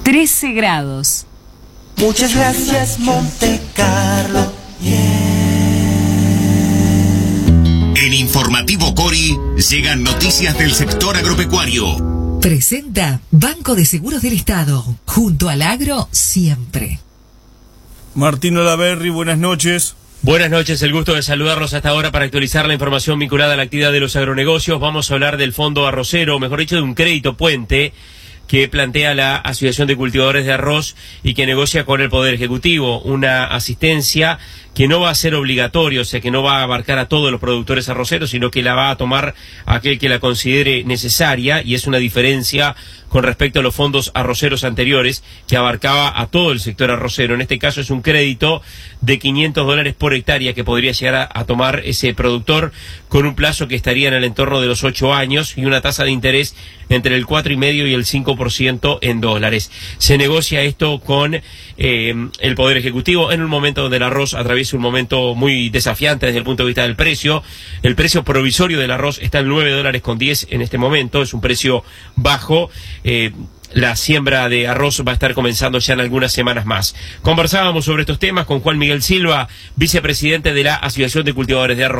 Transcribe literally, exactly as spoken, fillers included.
trece grados. Muchas gracias, Monte Carlo. Yeah. En Informativo Cori llegan noticias del sector agropecuario. Presenta Banco de Seguros del Estado, junto al agro siempre. Martín Olaverri, buenas noches. Buenas noches, el gusto de saludarlos hasta ahora para actualizar la información vinculada a la actividad de los agronegocios. Vamos a hablar del fondo arrocero, mejor dicho, de un crédito puente que plantea la Asociación de Cultivadores de Arroz y que negocia con el Poder Ejecutivo. Una asistencia que no va a ser obligatoria, o sea, que no va a abarcar a todos los productores arroceros, sino que la va a tomar aquel que la considere necesaria, y es una diferencia con respecto a los fondos arroceros anteriores, que abarcaba a todo el sector arrocero. En este caso es un crédito de quinientos dólares por hectárea que podría llegar a, a tomar ese productor, con un plazo que estaría en el entorno de los ocho años y una tasa de interés entre el cuatro y medio y el cinco por ciento en dólares. Se negocia esto con eh, el Poder Ejecutivo en un momento donde el arroz atraviesa un momento muy desafiante desde el punto de vista del precio. El precio provisorio del arroz está en nueve dólares con diez en este momento, es un precio bajo. Eh, la siembra de arroz va a estar comenzando ya en algunas semanas más. Conversábamos sobre estos temas con Juan Miguel Silva, vicepresidente de la Asociación de Cultivadores de Arroz.